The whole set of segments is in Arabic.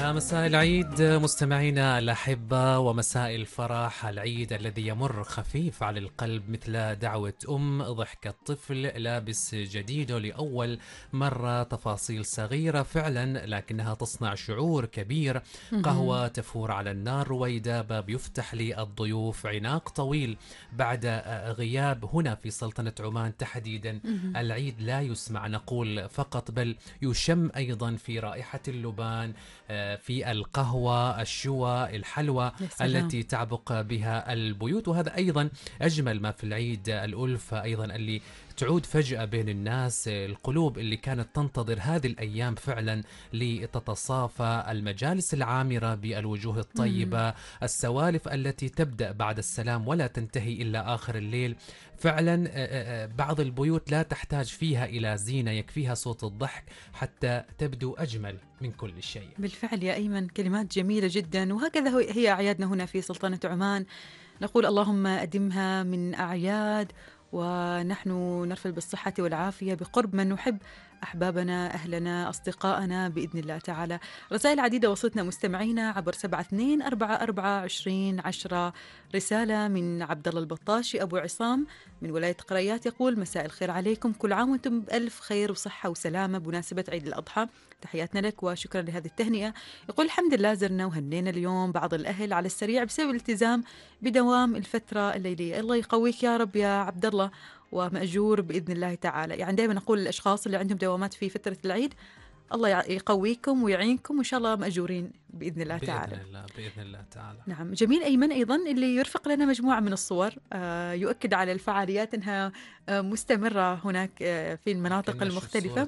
يا مساء العيد مستمعينا الأحبة، ومساء الفرح. العيد الذي يمر خفيف على القلب مثل دعوة ضحكة طفل لابس جديد لأول مرة، تفاصيل صغيرة فعلا لكنها تصنع شعور كبير. قهوة تفور على النار، رويدة، باب يفتح للضيوف، عناق طويل بعد غياب هنا في سلطنة عمان تحديدا. العيد لا يسمع نقول فقط، بل يشم أيضا في رائحة اللبان، في القهوة، الشوى، الحلوى التي تعبق بها البيوت. وهذا أيضا أجمل ما في العيد، الألفة أيضا اللي تعود فجأة بين الناس، القلوب اللي كانت تنتظر هذه الأيام فعلا لتتصافى، المجالس العامرة بالوجوه الطيبة، السوالف التي تبدأ بعد السلام ولا تنتهي إلا آخر الليل. فعلا بعض البيوت لا تحتاج فيها إلى زينة، يكفيها صوت الضحك حتى تبدو أجمل من كل شيء. بالفعل يا أيمن، كلمات جميلة جدا، وهكذا هي أعيادنا هنا في سلطنة عمان. نقول اللهم أدمها من أعياد، ونحن نرفل بالصحة والعافية بقرب من نحب، أحبابنا، أهلنا، أصدقائنا بإذن الله تعالى. رسائل عديدة وصلتنا مستمعينا عبر 72442010. رسالة من عبد الله البطاشي أبو عصام من ولاية قريات، يقول: مساء الخير عليكم، كل عام وانتم بألف خير وصحة وسلامة بمناسبة عيد الأضحى. تحياتنا لك وشكرا لهذه التهنئة. يقول: الحمد لله زرنا وهنينا اليوم بعض الأهل على السريع بسبب الالتزام بدوام الفترة الليلية. الله يقويك يا رب يا عبد الله، ومأجور بإذن الله تعالى. يعني دائما أقول للأشخاص اللي عندهم دوامات في فترة العيد: الله يقويكم ويعينكم، وإن شاء الله مأجورين بإذن الله تعالى. بإذن الله تعالى. نعم، جميل. أيمن أيضا اللي يرفق لنا مجموعة من الصور، يؤكد على الفعاليات أنها مستمرة هناك في المناطق المختلفة.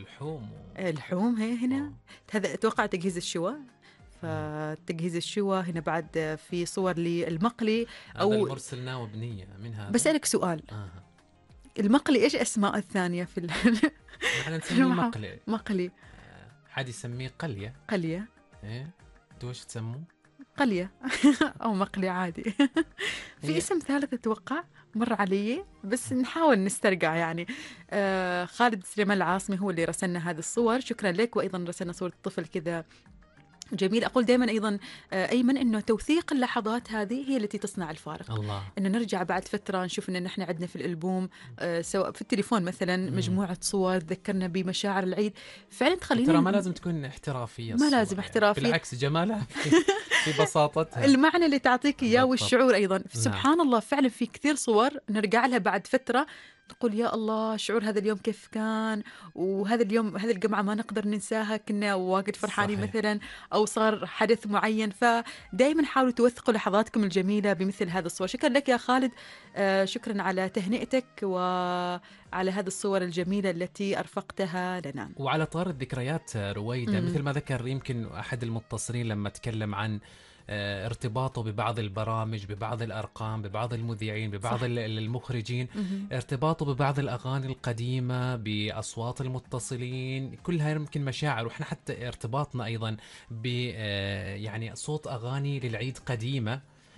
الحوم هي هنا، هذا أتوقع تجهيز الشواء. فتجهيز الشواء هنا بعد في صور للمقلي أو المرسلنا وبنية من هذا. بسألك سؤال، المقلي إيش أسماء الثانية في نحن نسميه مقلي. حد يسميه قلية. إيه انتوا ايش تسموه؟ قلية أو مقلي عادي. في اسم ثالث أتوقع مر علي، بس نحاول نسترجع يعني. خالد سليمان العاصمي هو اللي رسلنا هذه الصور، شكرا لك. وأيضا رسلنا صورة طفل كذا جميل. أقول دائما أيضا أيمن أنه توثيق اللحظات هذه هي التي تصنع الفارق. الله. أنه نرجع بعد فترة نشوف أن نحن عندنا في الألبوم سواء في التليفون مثلا مجموعة صور تذكرنا بمشاعر العيد، فعلا تخلينا. ترى ما لازم تكون احترافية، ما لازم احترافية، بالعكس جمالها في بساطتها، المعنى اللي تعطيك إياه والشعور أيضا. سبحان الله، فعلا في كثير صور نرجع لها بعد فترة تقول يا الله شعور هذا اليوم كيف كان، وهذا اليوم هذه الجمعة ما نقدر ننساها، كنا واجد فرحانين مثلا، أو صار حدث معين. فدائما حاولوا توثقوا لحظاتكم الجميلة بمثل هذا الصور. شكرا لك يا خالد، شكرا على تهنئتك وعلى هذه الصور الجميلة التي أرفقتها لنا. وعلى طار الذكريات رويدة، مثل ما ذكر يمكن أحد المتصلين لما تكلم عن ارتباطه ببعض البرامج، ببعض الأرقام، ببعض المذيعين، ببعض المخرجين، ارتباطه ببعض الأغاني القديمة، بأصوات المتصلين، كلها يمكن مشاعر. وإحنا حتى ارتباطنا أيضا يعني صوت أغاني للعيد قديمة.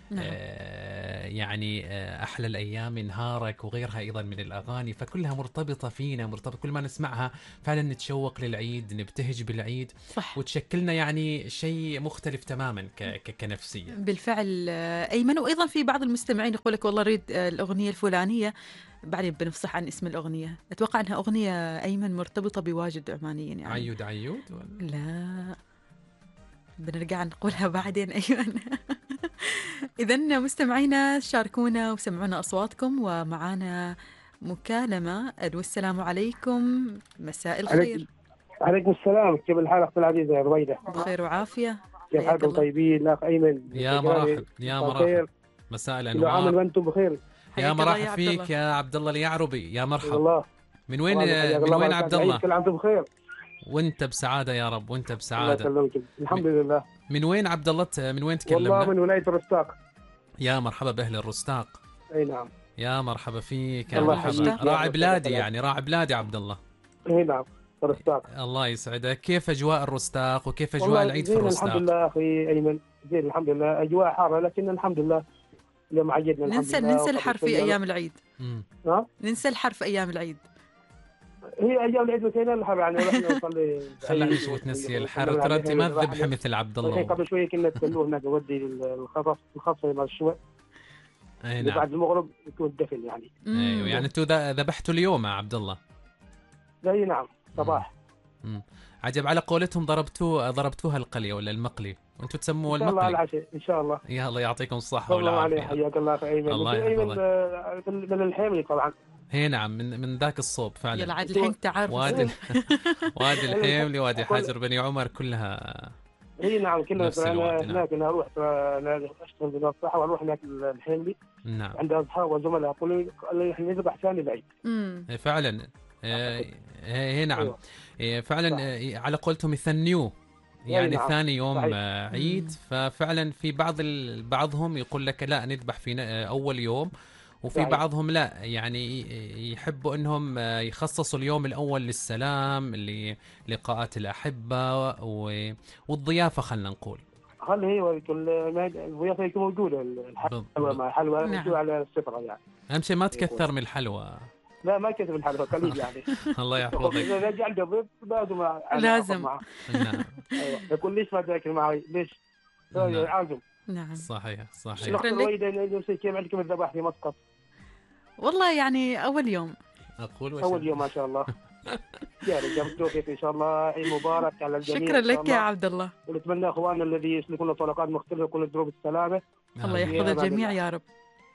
يعني أحلى الأيام نهارك وغيرها أيضا من الأغاني، فكلها مرتبطة فينا، مرتبطة، كل ما نسمعها فعلا نتشوق للعيد، نبتهج بالعيد. صح. وتشكلنا يعني شيء مختلف تماما كنفسية. بالفعل أيمن. وأيضا في بعض المستمعين يقول لك والله أريد الأغنية الفلانية، بعدين بنفصح عن اسم الأغنية. أتوقع أنها أغنية أيمن مرتبطة بواجد عمانيين يعني. عيود لا، بنرجع نقولها بعدين أيمن. إذن مستمعينا شاركونا وسمعونا أصواتكم، ومعانا مكالمة. والسلام عليكم، مساء الخير. عليكم السلام، كيف الحال أختي العزيزة يا رويدة؟ بخير وعافية، كيف حالكم؟ طيبين؟ الأخ أيمن يا مرحب. يا مرحب، مساء الأنوار. كل عام وأنتم بخير. يا مرحب فيك يا عبد الله اليعربي، يا مرحب. الله. من وين عبد الله؟ كل عام وأنتم بخير. وانت بسعادة يا رب، وانت بسعادة. الله يسلمك. الحمد لله. من وين عبد الله؟ من وين تكلمنا؟ والله من ولاية الرستاق. يا مرحبا بأهل الرستاق. اي نعم. يا مرحبا فيك يا مرحبا. راعي بلادي يعني، راعي بلادي عبد الله. اي نعم، الرستاق. الله يسعدك. كيف أجواء الرستاق وكيف أجواء العيد في الرستاق؟ الحمد لله أخي أيمن، زين الحمد لله. أجواء حارة لكن الحمد لله اليوم عيدنا. ننسى الحر في أيام العيد. ننسى الحر في أيام العيد. هي ايام العيد نسينا الحر يعني، ورحنا نصلي. خلى عيش وتنسي الحر، ترى انت ما تذبحي مثل عبد الحين الله. قبل شويه كنا نتكلم هناك نودي الخطف مع الشوى اي اللي نعم. بعد المغرب يكون الدفن يعني. ايوه يعني انتوا ذبحتوا اليوم يا عبد الله؟ اي نعم صباح. عجب، على قولتهم ضربتوها القليه ولا المقلي، وانتم تسموه ان شاء الله على المقلي. العشاء ان شاء الله. يا الله يعطيكم الصحه الله عليه، والعافيه. حياك الله في ايمن. الله ايمن يحفظك. من الحامي طبعا. هي نعم، من ذاك الصوب فعلا. يلا عاد الحين تعرف. وادي الحيملي، وادي حجر، بني عمر كلها. اي نعم كلنا نفس الوقت، نعم. هناك. انا اروح اشتغل في الصحه واروح هناك الحامي. نعم. عند اصحاب وزملاء يقولوا لي احنا نذبح ثاني العيد. فعلا. هي نعم. أيوة. فعلا. على قولتهم يثنيوه يعني نعم. ثاني يوم صحيح. عيد. ففعلا في بعضهم يقول لك لا نذبح في اول يوم، وفي صحيح. بعضهم لا يعني يحبوا انهم يخصصوا اليوم الاول للسلام، للقاءات الاحبه والضيافه خلينا نقول. خلي هي الضيافه يكون موجوده، الحلوى مع حلوى نعم. على السفره يعني. اهم شيء ما تكثر من الحلوى. لا ما كتب الحلوى قليل يعني. الله يحفظك. اذا رجع عنده ضيف لازم. معه. نعم. ايوه يقول ليش ما تاكل معي؟ ليش؟ نعم. عازم. نعم صحيح. شكراً لك. كيف عندكم الذبح في مسقط؟ والله يعني أول يوم. أقول أول يوم ما شاء الله. يا رجال بالتوفيق إن شاء الله، عيد مبارك على الجميع. شكرا لك يا عبد الله. ونتمنى أخواننا الذي يسلكون طرقات مختلفة كل دروب السلامة. الله يحفظ الجميع يا رب.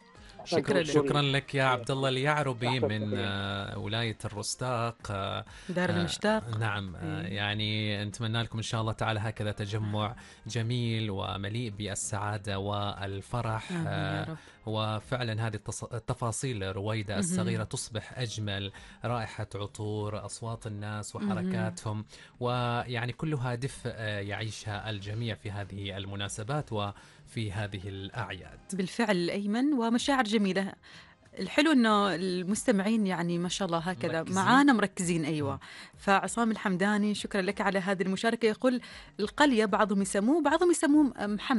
شكرا لك يا عبد الله اليعربي من ولاية الرستاق، دار المشتاق. نعم. يعني نتمنى لكم إن شاء الله تعالى هكذا تجمع جميل ومليء بالسعادة والفرح. يا رب. وفعلا هذه التفاصيل رويدة الصغيرة تصبح أجمل، رائحة عطور، أصوات الناس وحركاتهم، ويعني كلها دفء يعيشها الجميع في هذه المناسبات وفي هذه الأعياد. بالفعل أيمن، ومشاعر جميلة. الحلو انه المستمعين يعني ما شاء الله هكذا معانا مركزين. ايوه. فعصام الحمداني شكرا لك على هذه المشاركه. يقول القليه بعضهم يسموه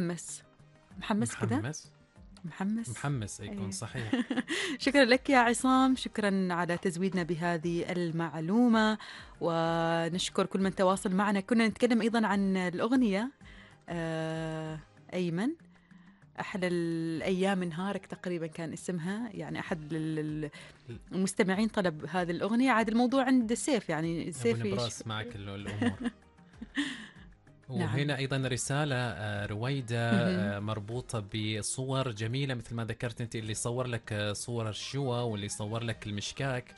محمس كذا. محمس يكون صحيح. شكرا لك يا عصام، شكرا على تزويدنا بهذه المعلومه، ونشكر كل من تواصل معنا. كنا نتكلم ايضا عن الاغنيه ايمن، أحلى الأيام نهارك تقريبا كان اسمها، يعني أحد المستمعين طلب هذه الأغنية. عاد الموضوع عند سيف، يعني سيف نبراس معك الأمور. وهنا أيضا رسالة رويدة مربوطة بصور جميلة مثل ما ذكرت أنت، اللي صور لك صور الشوى واللي صور لك المشكاك.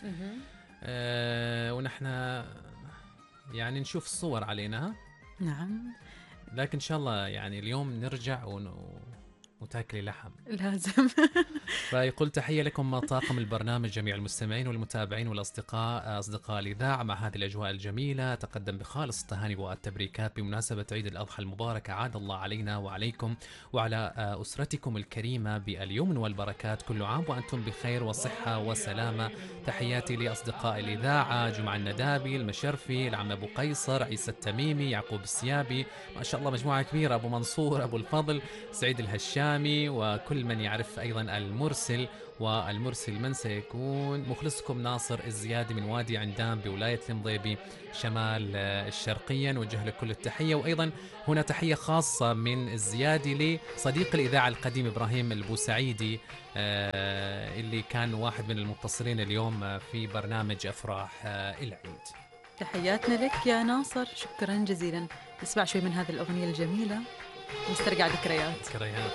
ونحن يعني نشوف الصور علينا. نعم. لكن إن شاء الله يعني اليوم نرجع وتاكلي لحم لازم. فيقول تحية لكم طاقم البرنامج، جميع المستمعين والمتابعين والأصدقاء، أصدقاء الإذاعة. مع هذه الأجواء الجميلة تقدم بخالص التهاني والتبريكات بمناسبة عيد الأضحى المبارك. عاد الله علينا وعليكم وعلى أسرتكم الكريمة باليمن والبركات. كل عام وأنتم بخير وصحة وسلامة. تحياتي لأصدقاء الإذاعة، جمعة الندابي، المشرفي، العم أبو قيصر، عيسى التميمي، يعقوب السيابي، ما شاء الله مجموعة كبيرة، أبو منصور، أبو الفضل، سعيد الهشامي، وكل من يعرف أيضا المرسل. والمرسل من سيكون؟ مخلصكم ناصر الزيادي من وادي عندام بولاية المضيبي شمال الشرقية. نوجه له كل التحية. وأيضا هنا تحية خاصة من الزيادي لصديق الإذاعة القديم إبراهيم البوسعيدي، اللي كان واحد من المتصلين اليوم في برنامج أفراح العيد. تحياتنا لك يا ناصر، شكرا جزيلا. نسمع شوي من هذه الأغنية الجميلة، نسترجع ذكريات.